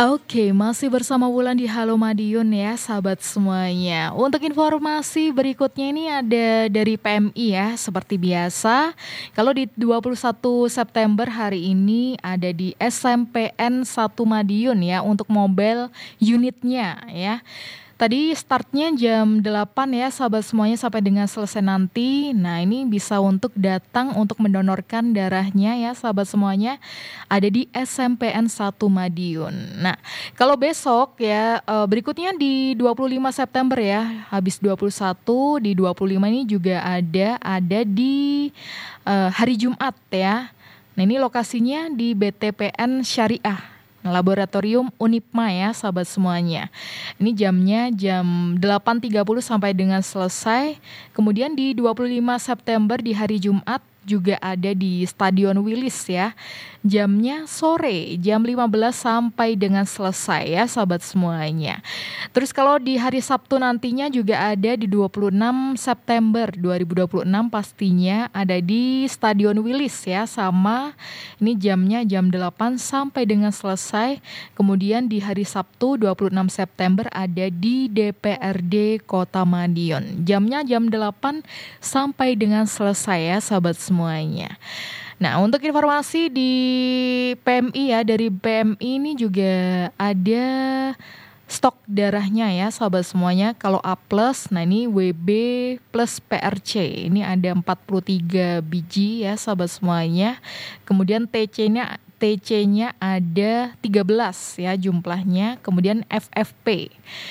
Oke, masih bersama Wulan di Halo Madiun ya, sahabat semuanya. Untuk informasi berikutnya ini ada dari PMI ya, seperti biasa. Kalau di 21 September hari ini ada di SMPN 1 Madiun ya, untuk mobile unitnya ya. Tadi startnya jam 8 ya sahabat semuanya sampai dengan selesai nanti. Nah ini bisa untuk datang untuk mendonorkan darahnya ya sahabat semuanya. Ada di SMPN 1 Madiun. Nah kalau besok ya berikutnya di 25 September ya. Habis 21 di 25 ini juga ada di hari Jumat ya. Nah ini lokasinya di BTPN Syariah. Laboratorium Unipma ya sahabat semuanya. Ini jamnya jam 8.30 sampai dengan selesai. Kemudian di 25 September di hari Jumat juga ada di Stadion Wilis ya. Jamnya sore, jam 15 sampai dengan selesai ya sahabat semuanya. Terus kalau di hari Sabtu nantinya juga ada di 26 September 2026 pastinya ada di Stadion Wilis ya, sama ini jamnya jam 8 sampai dengan selesai. Kemudian di hari Sabtu 26 September ada di DPRD Kota Madiun. Jamnya jam 8 sampai dengan selesai ya sahabat semuanya. Nah untuk informasi di PMI ya, dari PMI ini juga ada stok darahnya ya sahabat semuanya. Kalau A+, nah ini WB plus PRC, ini ada 43 biji ya sahabat semuanya. Kemudian TC-nya ada 13 ya jumlahnya. Kemudian FFP.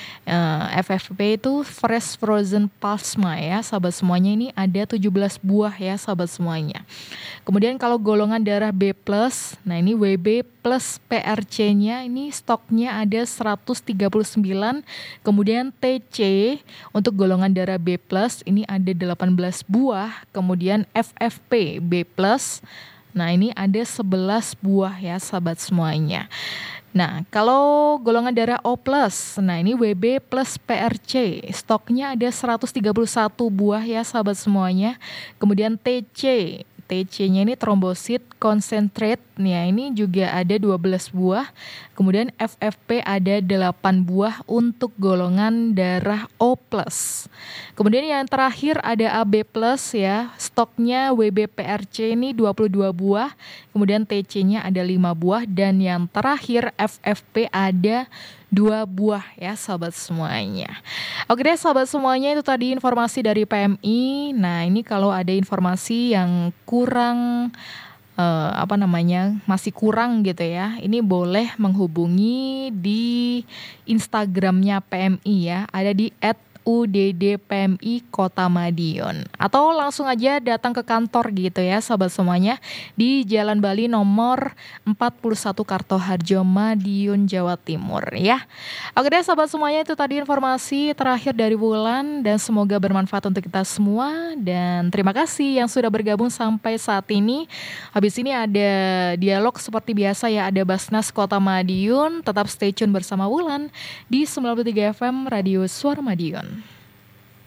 FFP itu fresh frozen plasma ya sahabat semuanya, ini ada 17 buah ya sahabat semuanya. Kemudian kalau golongan darah B+, nah ini WB plus PRC-nya ini stoknya ada 139. Kemudian TC untuk golongan darah B+, ini ada 18 buah. Kemudian FFP B+, nah ini ada 11 buah ya sahabat semuanya. Nah kalau golongan darah O+, nah ini WB plus PRC, stoknya ada 131 buah ya sahabat semuanya. Kemudian TC-nya ini trombosit concentrate, ya ini juga ada 12 buah. Kemudian FFP ada 8 buah untuk golongan darah O+. Kemudian yang terakhir ada AB+ ya, stoknya WBPRC ini 22 buah. Kemudian TC-nya ada 5 buah. Dan yang terakhir FFP ada 2 buah ya sahabat semuanya. Oke deh sahabat semuanya, itu tadi informasi dari PMI. Nah ini kalau ada informasi yang kurang masih kurang gitu ya, ini boleh menghubungi di Instagramnya PMI ya, ada di @UDD-PMI Kota Madiun, atau langsung aja datang ke kantor gitu ya sahabat semuanya, di Jalan Bali nomor 41 Kartoharjo Madiun Jawa Timur ya. Oke deh sahabat semuanya, itu tadi informasi terakhir dari Wulan dan semoga bermanfaat untuk kita semua, dan terima kasih yang sudah bergabung sampai saat ini. Habis ini ada dialog seperti biasa ya, ada Basnas Kota Madiun. Tetap stay tune bersama Wulan di 93 FM Radio Suara Madiun.